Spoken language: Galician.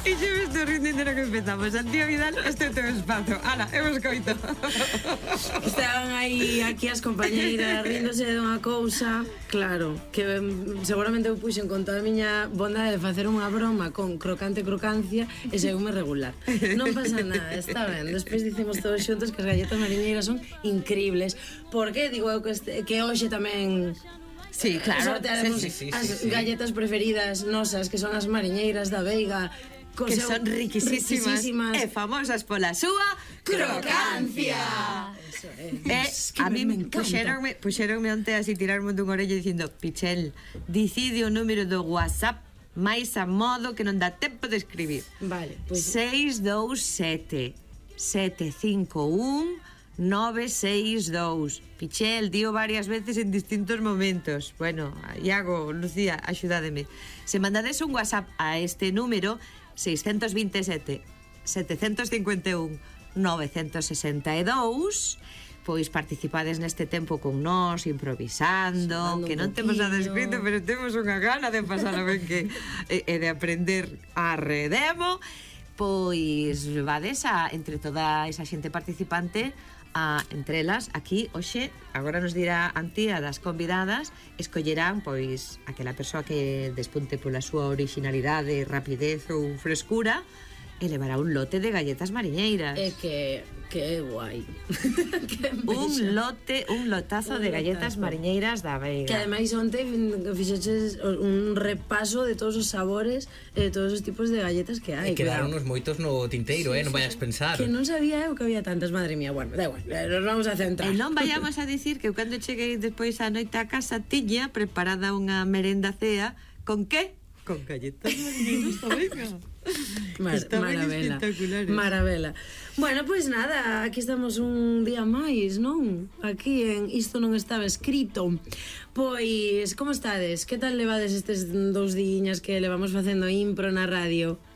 E xa me estou rindo no que empezamos. Santiago Vidal, este é o teu espazo. Ala, eu escoito. Estaban aí aquí as compañeiras ríndose de unha cousa. Claro, que seguramente eu puxen con toda a miña bondade de facer unha broma con crocancia e segume regular. Non pasa nada, está ben. Despois dicimos todos xuntos que as galletas mariñeiras son increíbles. Por que digo eu que hoxe tamén... Sí, claro. Sortearemos as galletas preferidas nosas, que son as mariñeiras da Veiga, que son riquisísimas e famosas pola súa crocancia. A mí puxeronme onte así, tirarme dun orello dicindo: Pichel, dicide o número do WhatsApp máis a modo que non dá tempo de escribir. Vale, pois 627 751 962. Pichel, dio varias veces en distintos momentos. Bueno, Iago, Lucía, axudádeme. Se mandades un WhatsApp a este número 627 751 962, pois participades neste tempo con nós, improvisando, que non temos nada escrito, pero temos unha gana de pasar a ben que e de aprender a redemo. Pois vades entre toda esa xente participante, entre elas, aquí, hoxe, agora nos dirá Antía das convidadas, escollerán, pois, aquela persoa que despunte pola súa originalidade, rapidez ou frescura, e levará un lote de galletas mariñeiras. É que guai. Un lotazo de galletas mariñeiras da Veiga. Que ademais onte fixeches un repaso de todos os sabores e de todos os tipos de galletas que hai. E quedaron uns moitos no tinteiro, non vayas pensar. Que non sabía eu que había tantas, madre mía. Bueno, da igual, nos vamos a centrar. E non vayamos a dicir que eu cando cheguei despois a noite a casa tiña preparada unha merenda cea con que? Con galletas mariñeiras da Veiga. Maravela. Bueno, pois nada, aquí estamos un día máis, non? Aquí en Isto non estaba escrito. Pois, como estades? Que tal levades estes 2 diñas que levamos facendo impro na radio?